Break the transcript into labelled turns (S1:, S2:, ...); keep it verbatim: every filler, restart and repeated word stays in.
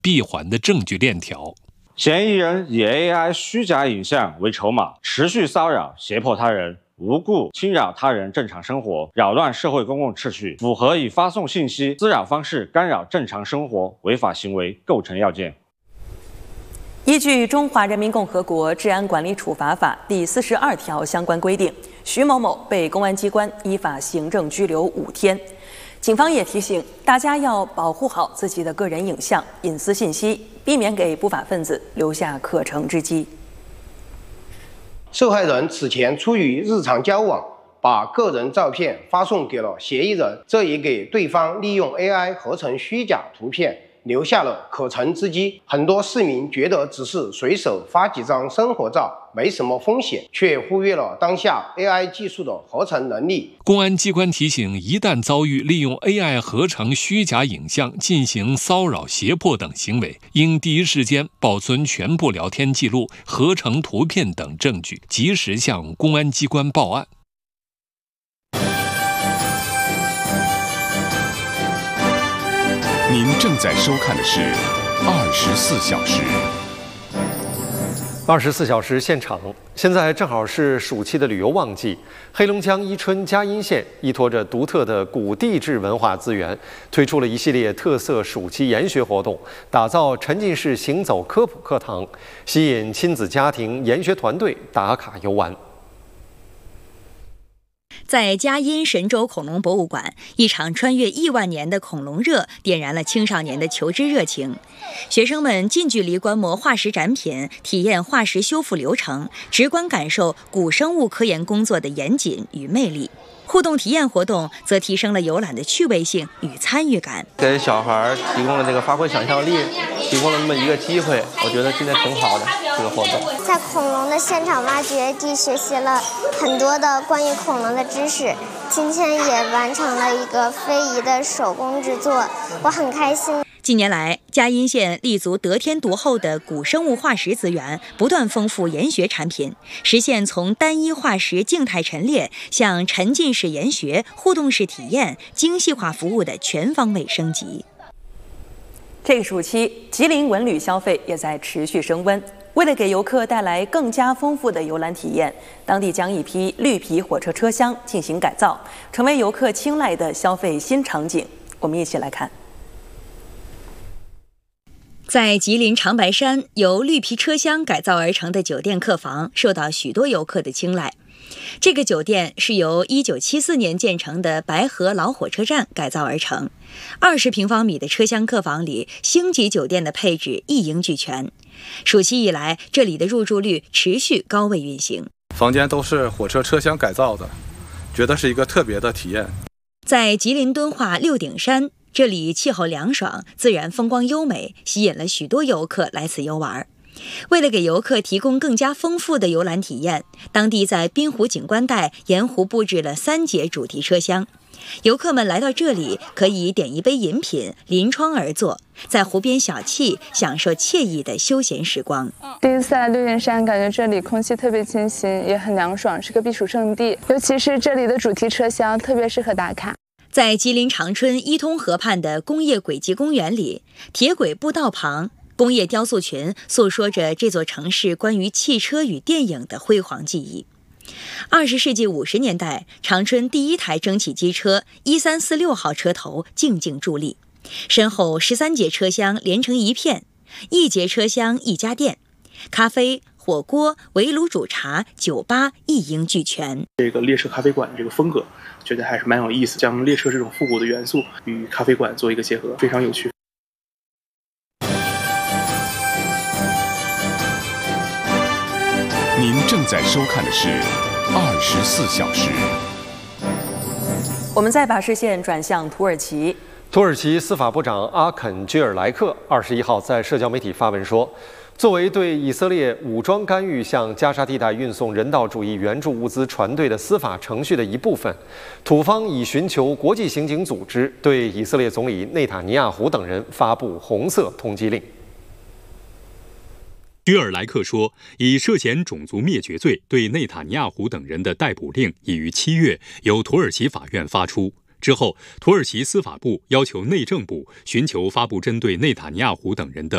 S1: 闭环的证据链条。
S2: 嫌疑人以 A I 虚假影像为筹码，持续骚扰、胁迫他人，无故侵扰他人正常生活，扰乱社会公共秩序，符合以发送信息、滋扰方式干扰正常生活违法行为构成要件。
S3: 依据《中华人民共和国治安管理处罚法》第四十二条相关规定，徐某某被公安机关依法行政拘留五天。警方也提醒大家要保护好自己的个人影像、隐私信息，避免给不法分子留下可乘之机。
S4: 受害人此前出于日常交往，把个人照片发送给了嫌疑人，这也给对方利用 A I 合成虚假图片留下了可乘之机。很多市民觉得只是随手发几张生活照没什么风险，却忽略了当下 A I 技术的合成能力。
S1: 公安机关提醒，一旦遭遇利用 A I 合成虚假影像进行骚扰、胁迫等行为，应第一时间保存全部聊天记录、合成图片等证据，及时向公安机关报案。
S5: 您正在收看的是《二十四小时》。
S6: 二十四小时现场，现在正好是暑期的旅游旺季。黑龙江伊春佳音县依托着独特的古地质文化资源，推出了一系列特色暑期研学活动，打造沉浸式行走科普课堂，吸引亲子家庭、研学团队打卡游玩。
S7: 在佳音神州恐龙博物馆，一场穿越亿万年的恐龙热点燃了青少年的求知热情。学生们近距离观摩化石展品，体验化石修复流程，直观感受古生物科研工作的严谨与魅力。互动体验活动则提升了游览的趣味性与参与感，
S8: 给小孩提供了这个发挥想象力，提供了那么一个机会，我觉得今天挺好的这个活动。
S9: 在恐龙的现场挖掘地学习了很多的关于恐龙的知识，今天也完成了一个非遗的手工制作，我很开心。
S7: 近年来，佳音县立足得天独厚的古生物化石资源，不断丰富研学产品，实现从单一化石静态陈列向沉浸式研学、互动式体验、精细化服务的全方位升级。
S3: 这个暑期，吉林文旅消费也在持续升温。为了给游客带来更加丰富的游览体验，当地将一批绿皮火车车厢进行改造，成为游客青睐的消费新场景。我们一起来看。
S7: 在吉林长白山，由绿皮车厢改造而成的酒店客房受到许多游客的青睐。这个酒店是由一九七四年建成的白河老火车站改造而成，二十平方米的车厢客房里，星级酒店的配置一应俱全。暑期以来，这里的入住率持续高位运行。
S10: 房间都是火车车厢改造的，觉得是一个特别的体验。
S7: 在吉林敦化六顶山，这里气候凉爽，自然风光优美，吸引了许多游客来此游玩。为了给游客提供更加丰富的游览体验，当地在滨湖景观带沿湖布置了三节主题车厢。游客们来到这里，可以点一杯饮品，临窗而坐，在湖边小憩，享受惬意的休闲时光。
S11: 第一次来六顶山，感觉这里空气特别清新，也很凉爽，是个避暑胜地。尤其是这里的主题车厢，特别适合打卡。
S7: 在吉林长春伊通河畔的工业轨迹公园里，铁轨步道旁，工业雕塑群诉说着这座城市关于汽车与电影的辉煌记忆。二十世纪五十年代，长春第一台蒸汽机车一三四六号车头静静伫立，身后十三节车厢连成一片，一节车厢一家店，咖啡、火锅、围炉煮茶、酒吧一应俱全。
S12: 这个列车咖啡馆这个风格，觉得还是蛮有意思，将列车这种复古的元素与咖啡馆做一个结合，非常有趣。
S5: 您正在收看的是《二十四小时》。
S3: 我们再把视线转向土耳其。
S6: 土耳其司法部长阿肯居尔莱克二十一号在社交媒体发文说，作为对以色列武装干预向加沙地带运送人道主义援助物资船队的司法程序的一部分，土方已寻求国际刑警组织对以色列总理内塔尼亚胡等人发布红色通缉令。
S13: 居尔莱克说，以涉嫌种族灭绝罪对内塔尼亚胡等人的逮捕令已于七月由土耳其法院发出。之后，土耳其司法部要求内政部寻求发布针对内塔尼亚胡等人的